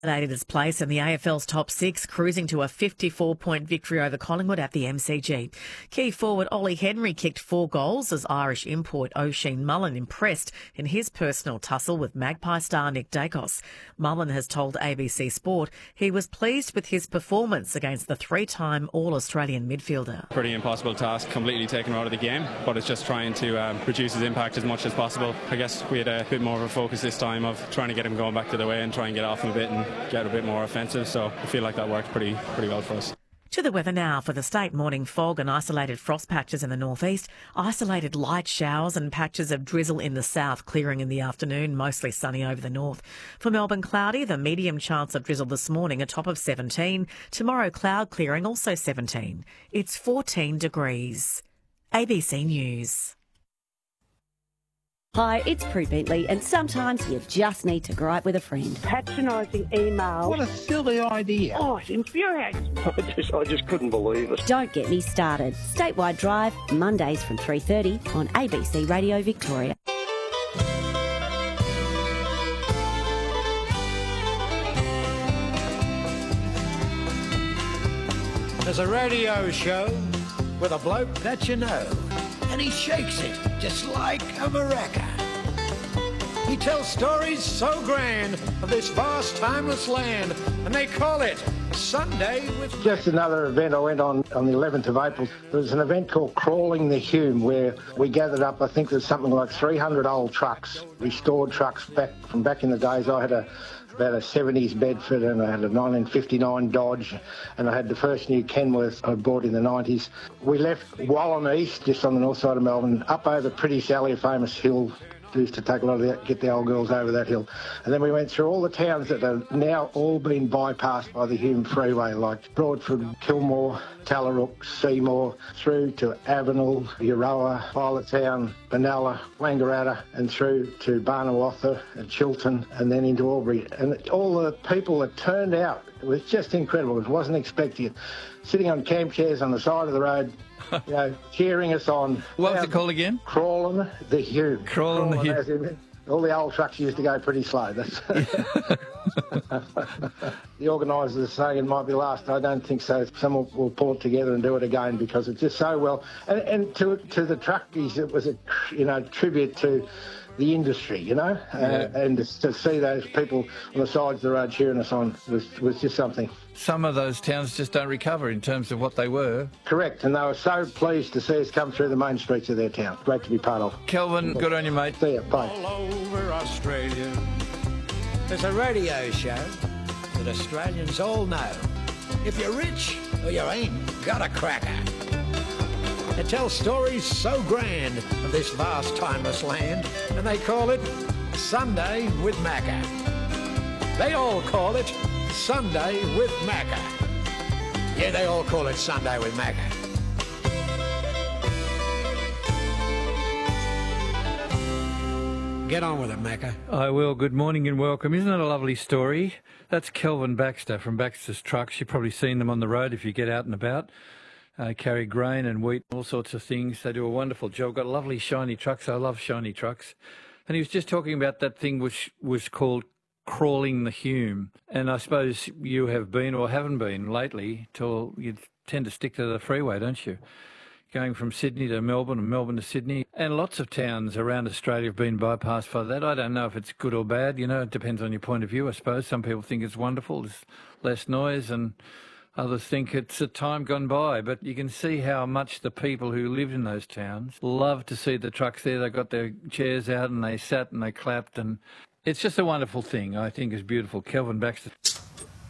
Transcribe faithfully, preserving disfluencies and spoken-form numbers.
Its place in the A F L's top six, cruising to a fifty-four point victory over Collingwood at the M C G. Key forward Ollie Henry kicked four goals as Irish import Oisin Mullen impressed in his personal tussle with Magpie star Nick Dacos. Mullen has told A B C Sport he was pleased with his performance against the three-time All-Australian midfielder. Pretty impossible task, completely taken out of the game, but it's just trying to um, reduce his impact as much as possible. I guess we had a bit more of a focus this time of trying to get him going back to the way and try and get off him a bit and get a bit more offensive, so I feel like that worked pretty pretty well for us. To the weather now for the state. Morning fog and isolated frost patches in the northeast, isolated light showers and patches of drizzle in the south, clearing in the afternoon, mostly sunny over the north. For Melbourne, cloudy, the medium chance of drizzle this morning, a top of seventeen. Tomorrow, cloud clearing, also seventeen. It's fourteen degrees. A B C News. Hi, it's Prue Bentley, and sometimes you just need to gripe with a friend. Patronising email. What a silly idea. Oh, it's infuriating. I just, I just couldn't believe it. Don't get me started. Statewide Drive, Mondays from three thirty on A B C Radio Victoria. There's a radio show with a bloke that you know, and he shakes it just like a maraca. He tells stories so grand of this vast, timeless land, and they call it Sunday with... Just another event I went on on the eleventh of April. There was an event called Crawling the Hume, where we gathered up, I think there's something like three hundred old trucks, restored trucks back from back in the days. I had a about a seventies Bedford, and I had a nineteen fifty-nine Dodge, and I had the first new Kenworth I bought in the nineties. We left Wallen East, just on the north side of Melbourne, up over Pretty Sally, a famous hill. Used to take a lot of the, get the old girls over that hill. And then we went through all the towns that have now all been bypassed by the Hume Freeway, like Broadford, Kilmore, Tallarook, Seymour, through to Avenel, Euroa, Pilottown, Benalla, Wangaratta, and through to Barnawatha and Chilton, and then into Albury. And all the people that turned out, it was just incredible. It wasn't expecting it. Sitting on camp chairs on the side of the road, you know, cheering us on. What was it called again? Crawling the Hume. Crawling, Crawling the Hume. All the old trucks used to go pretty slow. That's the organisers are saying it might be last. I don't think so. Someone will pull it together and do it again, because it's just so well. And, and to to the truckies, it was a you know tribute to the industry, you know, yeah. uh, and to, to see those people on the sides of the road cheering us on was was just something. Some of those towns just don't recover in terms of what they were. Correct, and they were so pleased to see us come through the main streets of their town. Great to be part of. Kelvin, good on you, mate. See you, bye. All over Australia, there's a radio show that Australians all know. If you're rich or you ain't got a cracker. It tells stories so grand of this vast, timeless land, and they call it Sunday with Macca. They all call it Sunday with Macca. Yeah, they all call it Sunday with Macca. Get on with it, Macca. I will. Good morning and welcome. Isn't that a lovely story? That's Kelvin Baxter from Baxter's Trucks. You've probably seen them on the road if you get out and about. Uh, carry grain and wheat, all sorts of things. They do a wonderful job. Got lovely shiny trucks. I love shiny trucks. And he was just talking about that thing which was called Crawling the Hume. And I suppose you have been or haven't been lately, till you tend to stick to the freeway, don't you? Going from Sydney to Melbourne and Melbourne to Sydney. And lots of towns around Australia have been bypassed by that. I don't know if it's good or bad. You know, it depends on your point of view, I suppose. Some people think it's wonderful. There's less noise, and others think it's a time gone by, but you can see how much the people who lived in those towns loved to see the trucks there. They got their chairs out and they sat and they clapped, and it's just a wonderful thing. I think it's beautiful. Kelvin Baxter.